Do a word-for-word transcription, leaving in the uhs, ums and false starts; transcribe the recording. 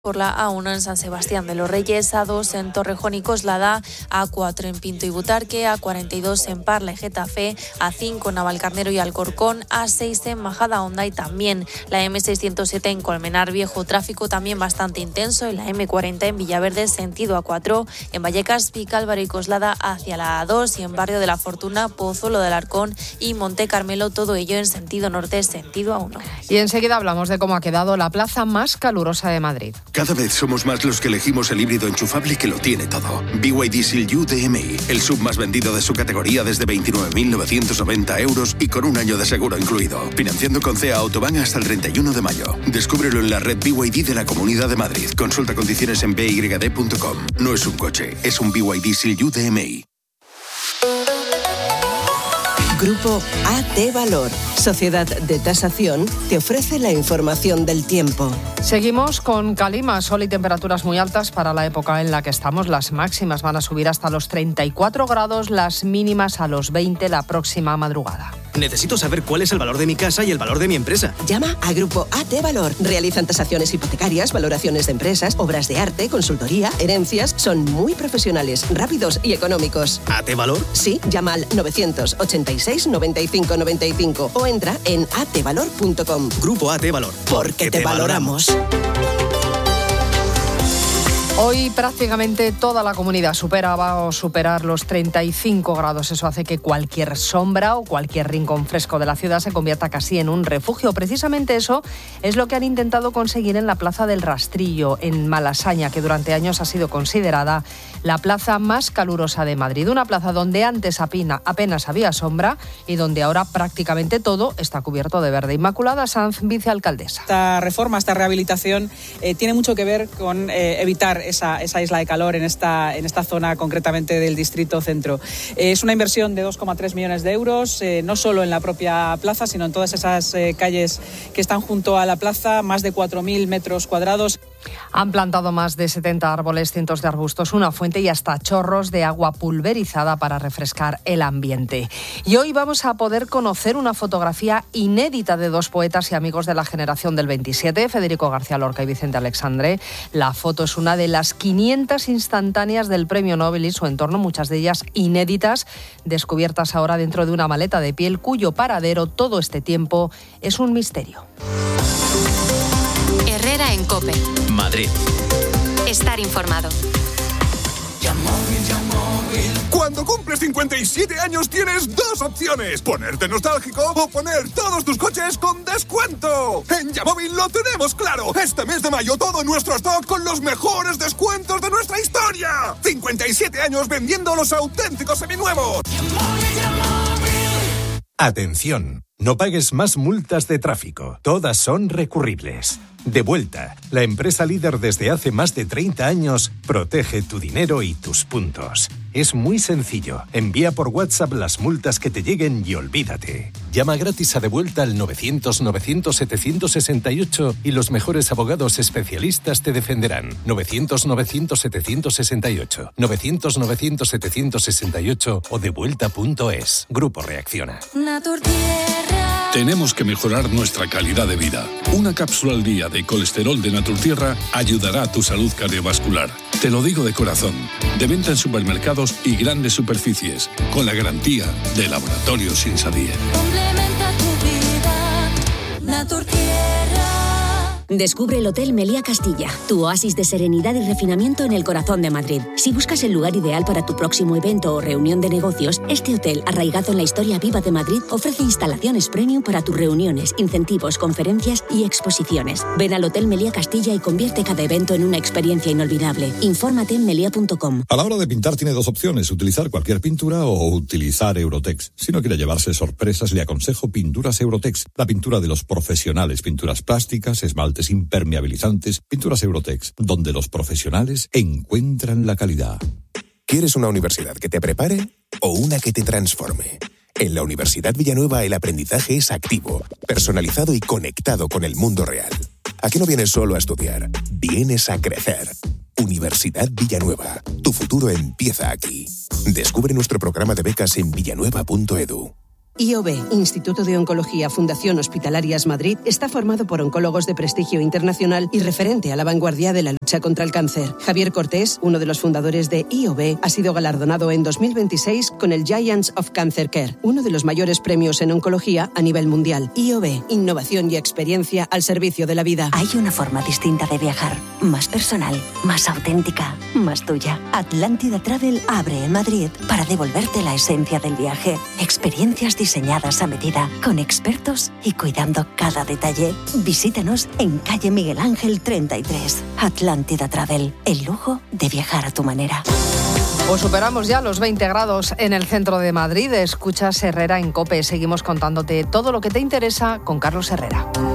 por la A uno en San Sebastián de los Reyes, A dos en Torrejón y Coslada, A cuatro en Pinto y Butarque, A cuarenta y dos en Parla y Getafe, A cinco en Navalcarnero y Alcorcón, A seis en Majadahonda y también la eme seiscientos siete en Colmenar Viejo, tráfico también bastante intenso en la eme cuarenta en Villaverde sentido A cuatro, en Vallecas, Vicálvaro y Coslada hacia la A dos y en Barrio de la Fortuna, Pozuelo del Arcón y Monte Carmelo, todo ello en sentido norte, sentido A uno. Y enseguida hablamos de cómo ha quedado la plaza más calurosa de Madrid. Cada vez somos más los que elegimos el híbrido enchufable que lo tiene todo. B Y D Seal U D M I, el sub más vendido de su categoría desde veintinueve mil novecientos noventa euros y con un año de seguro incluido. Financiando con C E A Autobahn hasta el treinta y uno de mayo. Descúbrelo en la red B Y D de la Comunidad de Madrid. Consulta condiciones en b y d punto com. No es un coche, es un B Y D Seal U D M I. Grupo A T Valor, Sociedad de Tasación, te ofrece la información del tiempo. Seguimos con calima, sol y temperaturas muy altas para la época en la que estamos. Las máximas van a subir hasta los treinta y cuatro grados, las mínimas a los veinte la próxima madrugada. Necesito saber cuál es el valor de mi casa y el valor de mi empresa. Llama a Grupo A T Valor. Realizan tasaciones hipotecarias, valoraciones de empresas, obras de arte, consultoría, herencias. Son muy profesionales, rápidos y económicos. ¿A T Valor? Sí, llama al novecientos ochenta y seis noventa y cinco noventa y cinco o entra en a t valor punto com. Grupo A T Valor. Porque te, te valoramos. Hoy prácticamente toda la comunidad supera, va a superar los treinta y cinco grados. Eso hace que cualquier sombra o cualquier rincón fresco de la ciudad se convierta casi en un refugio. Precisamente eso es lo que han intentado conseguir en la Plaza del Rastrillo, en Malasaña, que durante años ha sido considerada la plaza más calurosa de Madrid. Una plaza donde antes apenas había sombra y donde ahora prácticamente todo está cubierto de verde. Inmaculada Sanz, vicealcaldesa. Esta reforma, esta rehabilitación eh, tiene mucho que ver con eh, evitar esa, esa isla de calor en esta, en esta zona concretamente del Distrito Centro. Eh, es una inversión de dos coma tres millones de euros, eh, no solo en la propia plaza, sino en todas esas eh, calles que están junto a la plaza, más de cuatro mil metros cuadrados. Han plantado más de setenta árboles, cientos de arbustos, una fuente y hasta chorros de agua pulverizada para refrescar el ambiente. Y hoy vamos a poder conocer una fotografía inédita de dos poetas y amigos de la generación del veintisiete, Federico García Lorca y Vicente Aleixandre. La foto es una de las quinientas instantáneas del Premio Nobel y su entorno, muchas de ellas inéditas, descubiertas ahora dentro de una maleta de piel cuyo paradero todo este tiempo es un misterio. Herrera en COPE. Madrid. Estar informado. Cuando cumples cincuenta y siete años tienes dos opciones: ponerte nostálgico o poner todos tus coches con descuento. En Yamóvil lo tenemos claro. Este mes de mayo todo nuestro stock con los mejores descuentos de nuestra historia. cincuenta y siete años vendiendo los auténticos seminuevos. Atención, no pagues más multas de tráfico. Todas son recurribles. Devuelta, la empresa líder desde hace más de treinta años, protege tu dinero y tus puntos. Es muy sencillo. Envía por WhatsApp las multas que te lleguen y olvídate. Llama gratis a Devuelta al novecientos novecientos setecientos sesenta y ocho y los mejores abogados especialistas te defenderán. novecientos novecientos setecientos sesenta y ocho, novecientos novecientos setecientos sesenta y ocho o devuelta punto es. Grupo Reacciona. Tenemos que mejorar nuestra calidad de vida. Una cápsula al día de colesterol de Naturtierra ayudará a tu salud cardiovascular. Te lo digo de corazón. De venta en supermercados y grandes superficies, con la garantía de Laboratorios Insadier. Complementa tu vida, Naturtierra. Descubre el Hotel Meliá Castilla, tu oasis de serenidad y refinamiento en el corazón de Madrid. Si buscas el lugar ideal para tu próximo evento o reunión de negocios, este hotel, arraigado en la historia viva de Madrid, ofrece instalaciones premium para tus reuniones, incentivos, conferencias y exposiciones. Ven al Hotel Meliá Castilla y convierte cada evento en una experiencia inolvidable. Infórmate en meliá punto com. A la hora de pintar tiene dos opciones: utilizar cualquier pintura o utilizar Eurotex. Si no quiere llevarse sorpresas, le aconsejo Pinturas Eurotex, la pintura de los profesionales, pinturas plásticas, esmaltes impermeabilizantes, pinturas Eurotex, donde los profesionales encuentran la calidad. ¿Quieres una universidad que te prepare o una que te transforme? En la Universidad Villanueva el aprendizaje es activo, personalizado y conectado con el mundo real. ¿A qué no vienes solo a estudiar? Vienes a crecer. Universidad Villanueva. Tu futuro empieza aquí. Descubre nuestro programa de becas en villanueva punto edu. I O B, Instituto de Oncología Fundación Hospitalarias Madrid, está formado por oncólogos de prestigio internacional y referente a la vanguardia de la lucha contra el cáncer. Javier Cortés, uno de los fundadores de I O B, ha sido galardonado en dos mil veintiséis con el Giants of Cancer Care, uno de los mayores premios en oncología a nivel mundial. I O B, innovación y experiencia al servicio de la vida. Hay una forma distinta de viajar, más personal, más auténtica, más tuya. Atlántida Travel abre en Madrid para devolverte la esencia del viaje. Experiencias diseñadas a medida, con expertos y cuidando cada detalle. Visítanos en calle Miguel Ángel treinta y tres. Atlántida Travel, el lujo de viajar a tu manera. Pues superamos ya los veinte grados en el centro de Madrid. Escuchas Herrera en COPE. Seguimos contándote todo lo que te interesa con Carlos Herrera.